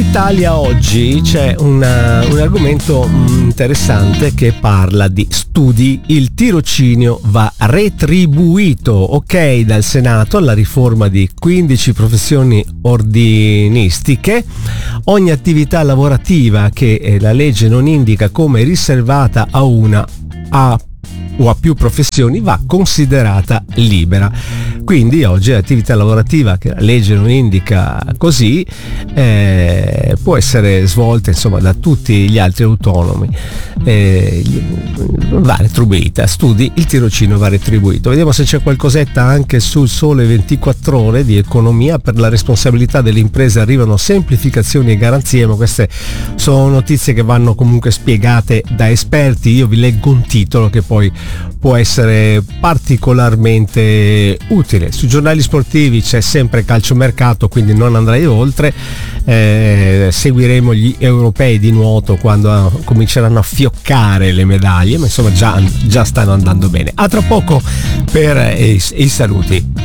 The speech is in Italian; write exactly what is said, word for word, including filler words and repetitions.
Italia oggi c'è una, un argomento interessante che parla di studi. Il tirocinio va retribuito, ok, dal Senato alla riforma di quindici professioni ordinistiche. Ogni attività lavorativa che la legge non indica come riservata a una a o a più professioni va considerata libera. Quindi oggi l'attività lavorativa che la legge non indica così eh, può essere svolta insomma da tutti gli altri autonomi, eh, va retribuita. Studi, il tirocinio va retribuito. Vediamo se c'è qualcosetta anche sul Sole ventiquattro Ore di economia. Per la responsabilità delle imprese arrivano semplificazioni e garanzie, ma queste sono notizie che vanno comunque spiegate da esperti. Io vi leggo un titolo che poi può essere particolarmente utile. Sui giornali sportivi c'è sempre calciomercato, quindi non andrei oltre. Eh, seguiremo gli europei di nuoto quando cominceranno a fioccare le medaglie, ma insomma già, già stanno andando bene. A tra poco per i, i saluti.